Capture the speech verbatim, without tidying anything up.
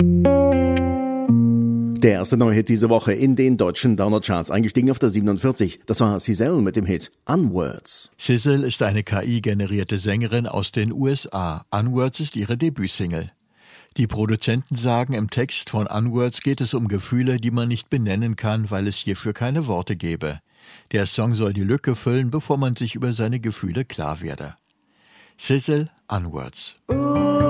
Der erste neue Hit diese Woche in den deutschen Downer-Charts, eingestiegen auf der siebenundvierzig. Das war Cizelle mit dem Hit Onwards. Cizelle ist eine K I-generierte Sängerin aus den U S A. Onwards ist ihre Debütsingle. Die Produzenten sagen, im Text von Onwards geht es um Gefühle, die man nicht benennen kann, weil es hierfür keine Worte gäbe. Der Song soll die Lücke füllen, bevor man sich über seine Gefühle klar werde. Cizelle, Onwards.